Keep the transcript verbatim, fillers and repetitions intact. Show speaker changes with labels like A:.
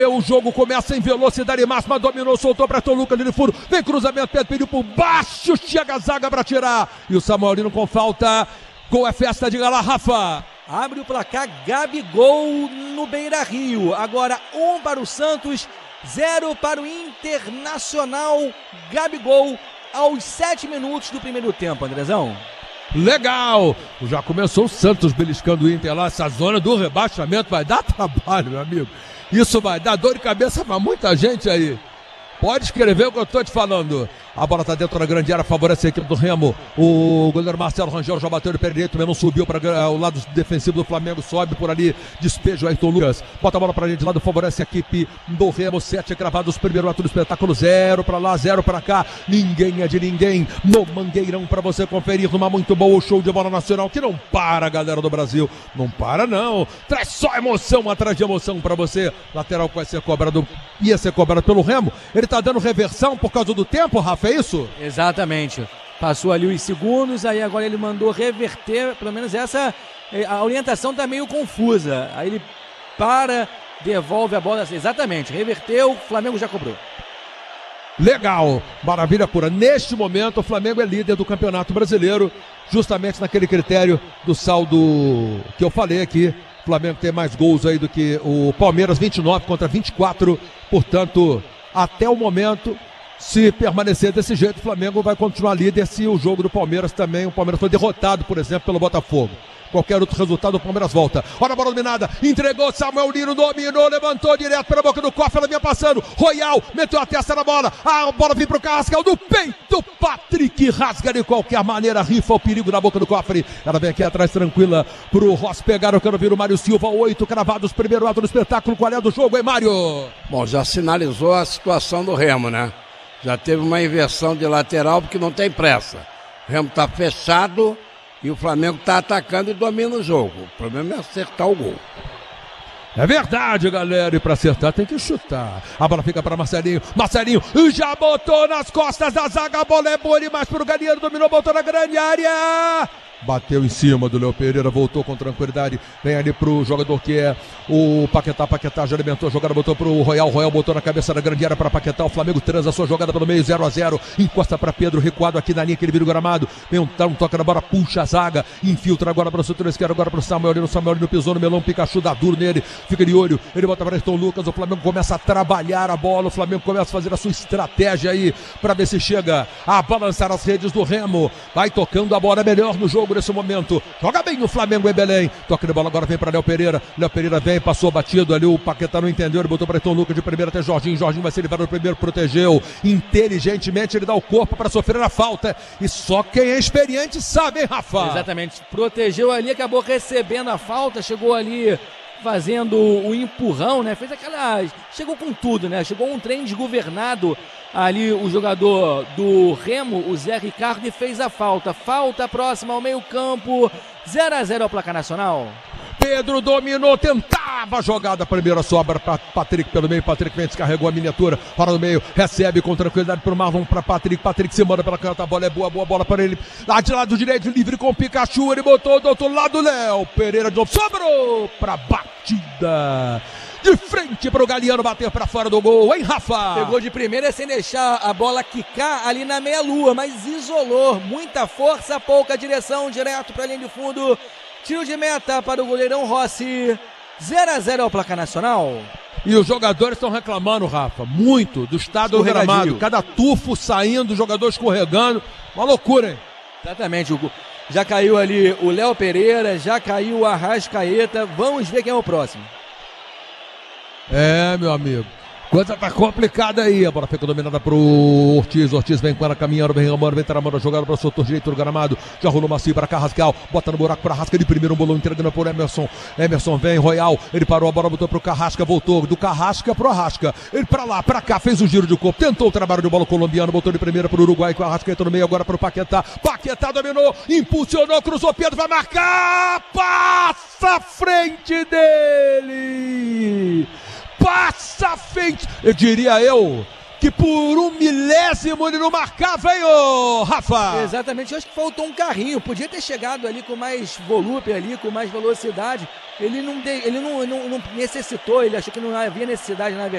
A: O jogo começa em velocidade máxima, dominou, soltou para Tom Lucas de fundo, vem cruzamento, Pedro pediu por baixo, chega a zaga para tirar, e o Samuelino com falta, gol é festa, diga lá, Rafa.
B: Abre o placar, Gabigol no Beira-Rio, agora um para o Santos, zero para o Internacional, Gabigol aos sete minutos do primeiro tempo, Andrezão.
A: Legal, já começou o Santos beliscando o Inter lá, essa zona do rebaixamento vai dar trabalho, meu amigo. Isso vai dar dor de cabeça pra muita gente aí. Pode escrever o que eu tô te falando. A bola tá dentro da grande área, favorece a equipe do Remo. O goleiro Marcelo Rangel já bateu de pé direito, mesmo subiu para o lado defensivo do Flamengo, sobe por ali, despeja o Ayrton Lucas. Bota a bola pra gente de lado, favorece a equipe do Remo. Sete cravados, primeiro ato do espetáculo, zero pra lá, zero pra cá. Ninguém é de ninguém no Mangueirão pra você conferir numa muito boa show de bola nacional que não para, galera do Brasil. Não para não, traz só emoção atrás de emoção pra você. Lateral que vai ser cobrado, ia ser cobrado pelo Remo. Ele tá dando reversão por causa do tempo, Rafa, é isso?
B: Exatamente. Passou ali os segundos, aí agora ele mandou reverter, pelo menos essa, a orientação tá meio confusa. Aí ele para, devolve a bola, exatamente, reverteu, o Flamengo já cobrou.
A: Legal, maravilha pura. Neste momento o Flamengo é líder do Campeonato Brasileiro, justamente naquele critério do saldo que eu falei aqui. O Flamengo tem mais gols aí do que o Palmeiras, vinte e nove contra vinte e quatro, portanto, até o momento, se permanecer desse jeito, o Flamengo vai continuar líder. Se o jogo do Palmeiras também, o Palmeiras foi derrotado, por exemplo, pelo Botafogo. Qualquer outro resultado, o Palmeiras volta. Olha a bola dominada, entregou, Samuelino dominou, levantou direto pela boca do cofre, ela vinha passando, Royal meteu a testa na bola, a bola vem pro Carrascal, do peito, Patrick rasga de qualquer maneira, rifa o perigo na boca do cofre, ela vem aqui atrás tranquila pro Ross pegar, eu quero ver o Mário Silva, oito cravados, primeiro ato do espetáculo, qual é do jogo, hein, Mário?
C: Bom, já sinalizou a situação do Remo, né? Já teve uma inversão de lateral porque não tem pressa, o Remo tá fechado, e o Flamengo está atacando e domina o jogo. O problema é acertar o gol.
A: É verdade, galera. E para acertar tem que chutar. A bola fica para Marcelinho. Marcelinho já botou nas costas da zaga. A bola é boa demais para o Galinheiro. Dominou, botou na grande área. Bateu em cima do Léo Pereira, voltou com tranquilidade, vem ali pro jogador que é o Paquetá, Paquetá já alimentou a jogada, botou pro Royal, Royal botou na cabeça da grande área para Paquetá, o Flamengo transa a sua jogada pelo meio, zero a zero, encosta para Pedro, recuado aqui na linha que ele vira o gramado, vem um, um toque na bola, puxa a zaga, infiltra agora para o setor esquerdo, agora para o Samuelino, Samuelino pisou no melão, Pikachu dá duro nele, fica de olho, ele bota para Ayrton Lucas, o Flamengo começa a trabalhar a bola, o Flamengo começa a fazer a sua estratégia aí, para ver se chega a balançar as redes do Remo, vai tocando a bola melhor no jogo nesse momento, joga bem o Flamengo em Belém, toque de bola agora vem para Léo Pereira, Léo Pereira vem, passou batido ali, o Paquetá não entendeu, ele botou para Ayrton Lucas de primeira até Jorginho, Jorginho vai ser livrado no primeiro, protegeu, inteligentemente ele dá o corpo para sofrer a falta, e só quem é experiente sabe, hein, Rafa?
B: Exatamente, protegeu ali, acabou recebendo a falta, chegou ali fazendo o empurrão, né, fez aquela, chegou com tudo, né, chegou um trem desgovernado ali o jogador do Remo, o Zé Ricardo, e fez a falta. Falta próxima ao meio campo, zero a zero ao placar nacional.
A: Pedro dominou, tentava a jogada, a primeira sobra para Patrick pelo meio, Patrick vem, descarregou a miniatura, para no meio, recebe com tranquilidade para o Marlon, para Patrick, Patrick se manda pela caneta, a bola é boa, boa bola para ele, lá de lado direito, livre com o Pikachu, ele botou do outro lado, Léo Pereira de novo, sobrou para batida. De frente para o Galeano bater para fora do gol, hein, Rafa?
B: Pegou de primeira sem deixar a bola quicar ali na meia-lua, mas isolou, muita força, pouca direção, direto para a linha de fundo, tiro de meta para o goleirão Rossi, zero a zero ao placar nacional.
A: E os jogadores estão reclamando, Rafa, muito do estado do gramado, cada tufo saindo, jogadores escorregando, uma loucura, hein?
B: Exatamente, Hugo. Já caiu ali o Léo Pereira, já caiu o Arrascaeta, vamos ver quem é o próximo.
A: É, meu amigo, coisa tá complicada aí, a bola fica dominada pro Ortiz, Ortiz vem com ela caminhando, vem ramando, vem tramando a jogada para o setor direito do gramado, já rolou macio para Carrascal, bota no buraco para Rasca de primeiro, um bolão entregando por Emerson, Emerson vem, Royal, ele parou a bola, botou pro Carrasca, voltou do Carrasca pro Arrasca, ele pra lá, pra cá, fez o giro de corpo, tentou o trabalho de bola colombiano, botou de primeira pro Uruguai, com a Arrascaeta no meio, agora pro Paquetá, Paquetá dominou, impulsionou, cruzou, Pedro vai marcar, passa à frente dele! Passa à frente, eu diria eu, que por um milésimo ele não marcava, hein, ô Rafa?
B: Exatamente, eu acho que faltou um carrinho, podia ter chegado ali com mais volume, ali, com mais velocidade, ele não, de, ele não, não, não necessitou, ele achou que não havia necessidade, na verdade.